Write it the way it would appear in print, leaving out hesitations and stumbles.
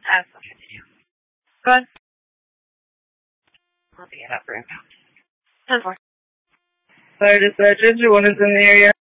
continue. Go ahead. Let me get up for him. 10-4. Fire dispatcher, 2-1 is in the area.